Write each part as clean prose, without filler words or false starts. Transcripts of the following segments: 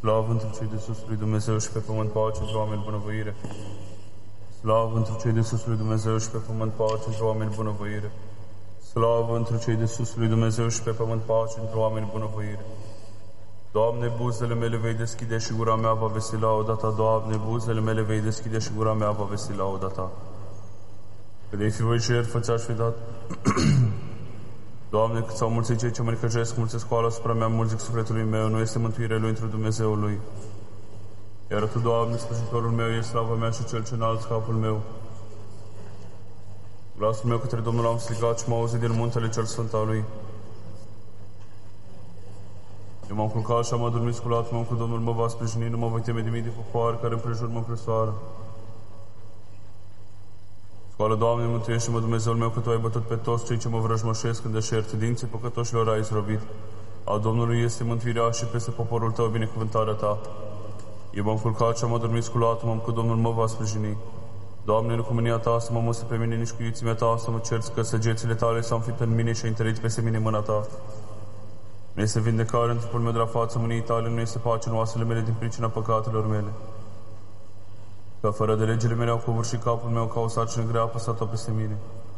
Slavă întru cei de sus lui Dumnezeu și pe pământ pace pentru oameni bunăvoire. Slavă întru cei de sus lui Dumnezeu și pe pământ pace pentru oameni bunăvoire. Slavă întru cei de sus lui Dumnezeu și pe pământ pace pentru oameni bunăvoire. Doamne, buzele mele vei deschide și gura mea va vesti lauda Ta. Doamne, buzele mele vei deschide și gura mea va vesti lauda Ta. Că de-ai fi voi jertfă ți-aș fi dat. Doamne, cât s-au mulțit cei ce mă necăjesc, mulțesc coala asupra mea, mult zic sufletului meu, nu este mântuire lui într Dumnezeul lui. Iar Tu, Doamne, spășitorul meu, ești slava mea și cel ce înalți capul meu. Glasul meu către Domnul am strigat și m-a auzit din muntele cel sfânt al Lui. Eu m-am culcat și am adormit sculat, m-am cu Domnul mă va sprijini, nu mă voi teme de mii de popoare care împrejur mă presoară. Scoală, Doamne, mântuiește-mă, Dumnezeul meu, că Tu ai bătut pe toți cei ce mă vrăjmășesc în deșert, dinții păcătoșilor ai izrobit. A Domnului este mântuirea și peste poporul Tău binecuvântarea Ta. Eu m-am culcat și am adormit sculat, m-am că Domnul mă va sprijini. Doamne, nu cu mânia Ta să mă muse pe mine, nici cu iuțimea Ta să mă cerți, că săgețile Tale s-au înfipt în mine și ai întărit peste mine mâna Ta. Nu este vindecare în trupul meu de la față mâniei Tale, nu este pace în oasele mele din pricina păcatelor mele. Că fără de legile mele au covârșit capul meu, ca o sarcină grea a apăsat-o peste mine.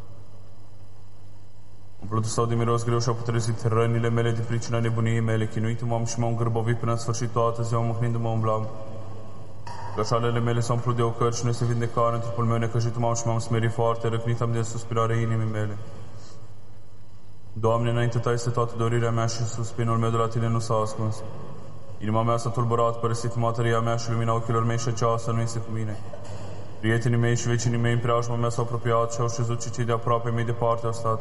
Umplutul sau de miros greu și-au putrezit rănile mele din pricina nebuniei mele. Chinuit m-am și m-am îngârbovit până în sfârșit toată ziua, mâhnindu-mă umblam. Gășalele mele s-au umplut de ocări și nu este vindecare în trupul meu, necăjit m-am și m-am smerit foarte, răcnit am de suspirarea inimii mele. Doamne, înainte Ta este toată dorirea mea și suspinul meu de la Tine nu s-a ascuns. Inima mea s-a tulburat, părăsit materia mea și lumina ochilor mei și aceasta nu este cu mine. Prietenii mei și vecinii mei în preajma mea s-au apropiat și au șezut și cei de aproape mei departe au stat.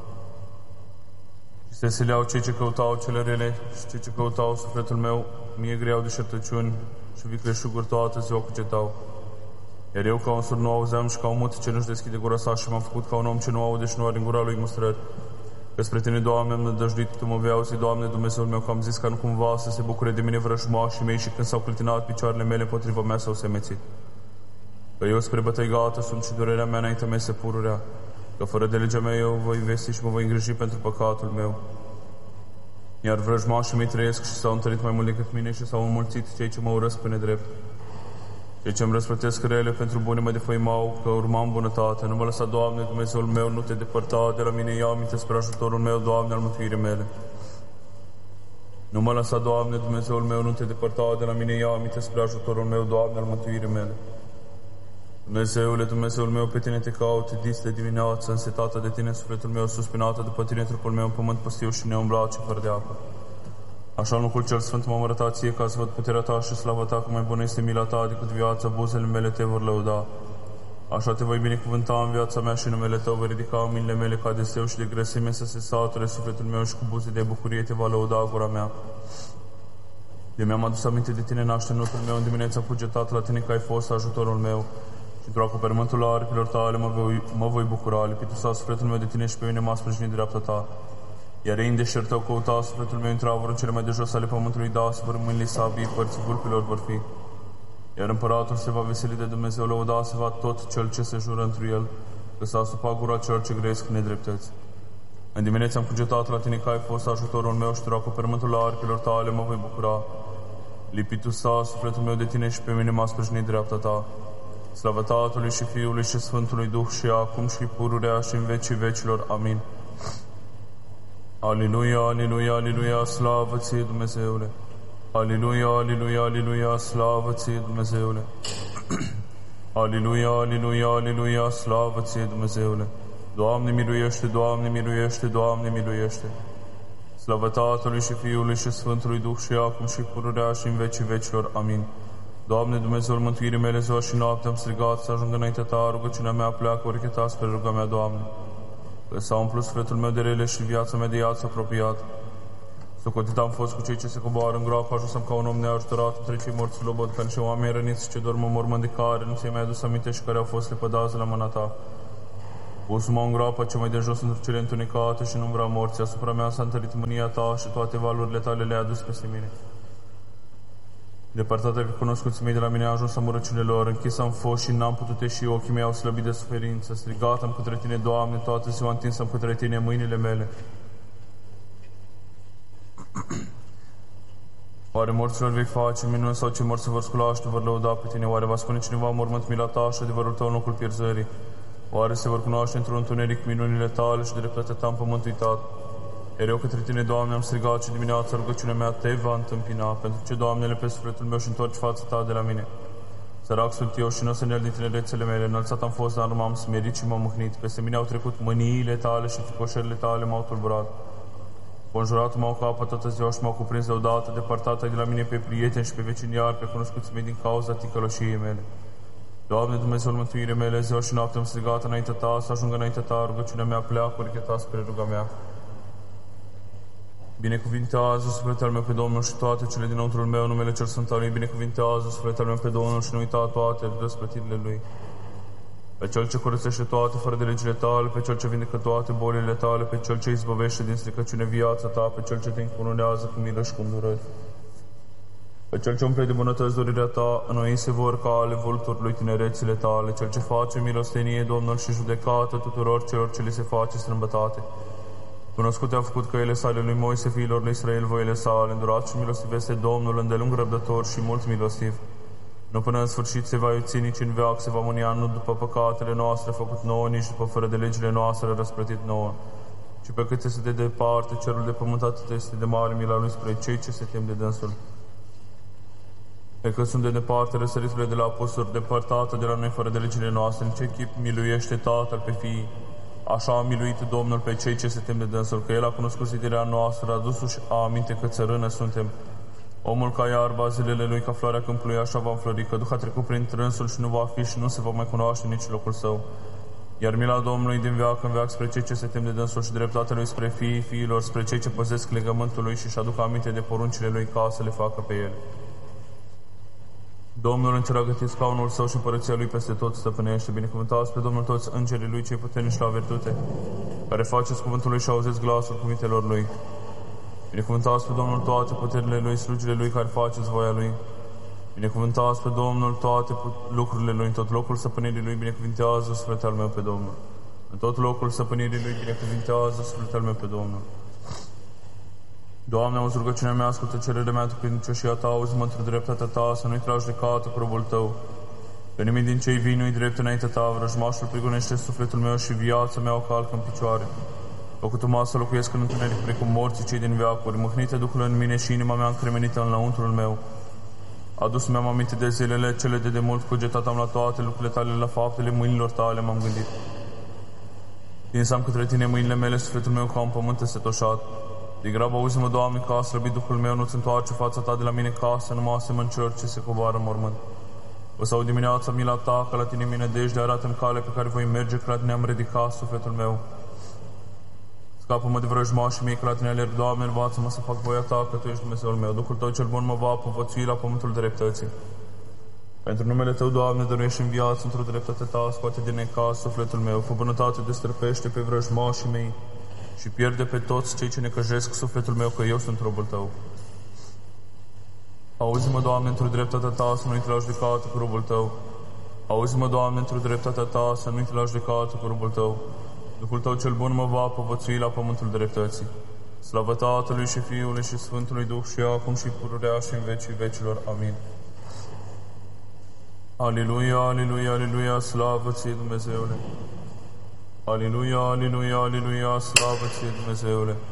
Și se sileau cei ce căutau cele rele și cei ce căutau sufletul meu, mie greau deșertăciuni și vicleșuguri toată ziua cugetau. Iar eu ca un surd nu auzeam și ca un mut ce nu-și deschide gura sa și m-am făcut ca un om ce nu aude și nu are în gura lui mustrări. Că spre Tine, Doamne, am nădăjduit, Tu mă vei auzi, Doamne, Dumnezeul meu, că am zis ca nu cumva să se bucure de mine vrăjmașii mei și când s-au clătinat picioarele mele împotriva mea s-au semețit. Că eu spre bătăi gata sunt și durerea mea înaintea mea se pururea. Că fără de legea mea eu voi vesti și mă voi îngriji pentru păcatul meu. Iar vrăjmașii mei trăiesc și s-au întărit mai mult decât mine și s-au înmulțit cei ce mă urăsc pe nedrept. Cei ce îmi răsplătesc rele pentru bune mă defăimau, că urmam bunătate. Nu mă lăsa, Doamne, Dumnezeul meu, nu Te depărta de la mine, ia aminte spre ajutorul meu, Doamne, al mântuirii mele. Nu mă lăsa, Doamne, Dumnezeul meu, nu Te depărta de la mine, ia aminte spre ajutorul meu, Doamne, al mântuirii mele. Dumnezeule, Dumnezeul meu, pe Tine Te caut, dis de dimineață, însetată de Tine, sufletul meu, suspinată după Tine, trupul meu, în pământ pustiu și neumblat și fără de apă. Așa în locul cel sfânt m-am arătat Ție, ca să văd puterea Ta și slava Ta, că mai bună este mila Ta decât viața, buzele mele Te vor lăuda. Așa Te voi binecuvânta în viața mea și numele Tău voi ridica mâinile mele ca de seu și de grăsime să se sature sufletul meu și cu buze de bucurie Te va lăuda gura mea. De mi-am adus aminte de Tine, naștenutul meu, în dimineața cugetat la Tine că ai fost ajutorul meu și într-o acoperământul aripilor Tale mă voi bucura. Lipitul s-a sufletul meu de Tine și pe mine m-a sprijinit dreapta Ta. Iar ei în deșert au căutat sufletul meu, intrau vor în cele mai de jos ale pământului, da, să vor mâinile sabii, părții vulpilor vor fi. Iar împăratul se va veseli de Dumnezeu, lăuda se va tot cel ce se jură întru el, că s-a asupat gura celor ce grăiesc nedreptăți. În dimineața am cugetat la Tine că ai fost ajutorul meu și cu părmântul aripilor Tale mă voi bucura. Lipitul s-a sufletul meu de Tine și pe mine m-a sprijinit dreapta Ta. Slavă Tatălui și Fiului și Sfântului Duh și acum și pururea și în vecii vecilor. Amin. Aleluia, aleluia, aleluia, slavă Ție, Dumnezeule! Aleluia, aleluia, aleluia, slavă Ție, Dumnezeule! Aleluia, aleluia, aleluia, slavă Ție, Dumnezeule! Doamne miluiește, Doamne miluiește, Doamne miluiește! Slavă Tatălui și Fiului și Sfântului Duh și acum și pururea și în vecii vecilor. Amin. Doamne, Dumnezeul mântuirii mele, ziua și noapte am strigat să ajung înaintea Ta, rugăciunea mea pleacă urechea Ta spre ruga mea, Doamne. Că s-a umplut sufletul meu de rele și viața mea de iad s-a apropiat. Socotit am fost cu cei ce se coboară în groapă, ajunsam ca un om neajutorat între cei morți slobod, ca niște oameni răniți ce dorm în mormânt de care nu ți-ai mai adus aminte și care au fost lepădați de la mâna Ta. Pus-mă în groapa cea mai de jos între cele întunecate și în umbra morții, asupra mea s-a întărit mânia Ta și toate valurile Tale le-ai adus peste mine. Depărtate pe cunoscuții mei de la mine a ajuns amurăciunile lor, închis am fost și n-am putut ieși, ochii mei au slăbit de suferință, strigat am către Tine, Doamne, toată ziua întins am către Tine mâinile mele. Oare morților vei face minuni sau cei morți se vor scula și te vor lăuda pe tine? Oare va spune cineva în mormânt mila ta și adevărul tău în locul pierzării? Oare se vor cunoaște într-un întuneric minunile tale și dreptatea ta în pământ uitat? Iar eu către tine, Doamne, am strigat și dimineața rugăciunea mea te va întâmpina. Pentru ce, Doamnele, pe sufletul meu și întorci fața ta de la mine? Sărac sunt eu și nu să ne din tinerețele mele. Înălțat am fost, dar nu m-am smerit și m-am mâhnit. Peste mine au trecut mâniile tale și fricoșările tale m-au tulburat. Conjurat m-au capăt toată ziua și m-au cuprins deodată, depărtat ai de la mine pe prieteni și pe vecini, iar pe cunoscuții mei din cauza ticăloșiei mele. Doamne, Dumnezeul mântuirii mele, ziua și noapte am strigat înaintea ta, să ajungă înaintea ta, rugăciunea mea pleacă, urechea ta spre ruga mea. Binecuvintează sufletul meu pe Domnul și toate cele dinăuntrul meu, numele cel sfânt al lui, binecuvintează sufletul meu pe Domnul și nu uita toate răsplătirile lui. Pe cel ce curățește toate fără de legile tale, pe cel ce vindecă toate bolile tale, pe cel ce izbăvește din stricăciune viața ta, pe cel ce te încununează cu milă și cu îndurări. Pe cel ce umple de bunătăți dorirea ta, înoi se vor ca ale vulturului tinerețile tale, cel ce face milostenie, Domnul, și judecată tuturor celor ce li se face strâmbătate. Cunoscute a făcut căile sale lui Moise, fiilor lui Israel, voile sale, îndurat și milostiv este Domnul, îndelung răbdător și mult milostiv. Nu până în sfârșit se va iuți nici în veac, se va mânia nu după păcatele noastre făcut nouă, nici după fără de legile noastre răsplătit nouă. Și pe cât este de departe, cerul de pământ, atât este de mare mila lui spre cei ce se tem de dânsul. Pe cât sunt de departe răsăriturile de la apostoli, depărtate de la noi fără de legile noastre, în ce chip miluiește Tatăl pe fiii. Așa a miluit Domnul pe cei ce se tem de dânsul, că El a cunoscut zidirea noastră, a dus-și aminte că țărână suntem. Omul ca iarba, zilele lui ca floarea câmpului, așa va înflori, că Duh a trecut prin trânsul și nu va fi și nu se va mai cunoaște nici locul său. Iar mila Domnului din veac în veac spre cei ce se tem de dânsul și dreptatea lui spre fiilor, spre cei ce păzesc legământul lui și-și aduc aminte de poruncile lui ca să le facă pe ele. Domnul înțeleagă scaunul său și împărăția lui peste tot stăpânește. Binecuvântați pe Domnul toți îngerii lui cei puternici la virtute, care faceți cuvântul lui și auziți glasul cuvintelor lui. Binecuvântați pe Domnul toate puterile lui, slujile lui care faceți voia lui. Binecuvântați pe Domnul toate lucrurile lui, în tot locul stăpânirii lui, binecuvintează sufletul meu pe Domnul. În tot locul stăpânirii lui, binecuvintează sufletul meu pe Domnul. Doamne, auzi rugăciunea mea, ascultă cererea mea, tu credincioșia ta, auzi-mă într-o dreptatea ta, să nu-i tragi de cată cu robul tău. Pe nimic din cei vii nu-i drept înaintea ta, vrăjmașul prigonește sufletul meu și viața mea o calcă în picioare. Făcut-o masă locuiesc în întuneric precum morții cei din veacuri, mâhnite Duhul în mine și inima mea încremenită în lăuntrul meu. Adus mi-am aminte de zilele cele de demult, cugetat am la toate lucrurile tale, la faptele mâinilor tale m-am gândit. Tinsam către tine mâinile mele, sufletul meu ca un pământ însetoșat. De grabă auzi-mă, Doamne, că a slăbit Duhul meu, nu-ți întoarce fața ta de la mine ca să nu mă asemăn celor ce se coboară în mormânt. O să aud dimineața mila ta, că la tine mine dejde, arată-mi calea pe care voi merge, că la tine am ridicat sufletul meu. Scapă-mă de vrăjmașii mei, că la tine alerg, Doamne, învață-mă să fac voia ta, că tu ești Dumnezeul meu. Duhul tău cel bun mă va povățui la pământul dreptății. Pentru numele tău, Doamne, dăruiește în viață într-o dreptate ta, scoate din necaz sufletul meu, fă bunătate, destrăpește pe vrăjmașii mei și pierde pe toți cei ce necăjesc sufletul meu, că eu sunt robul tău. Auzi-mă, Doamne, într-o dreptatea ta, să nu-i tragi de cată cu robul tău. Auzi-mă, Doamne, într-o dreptatea ta, să nu-i tragi de cată cu robul tău. Duhul tău cel bun mă va povățui la pământul dreptății. Slavă Tatălui și Fiului și Sfântului Duh și acum și pururea și în vecii vecilor. Amin. Aleluia, aleluia, aleluia, slavă ție, Dumnezeule! Aleluia, aleluia, aleluia, slavă ție, Dumnezeule!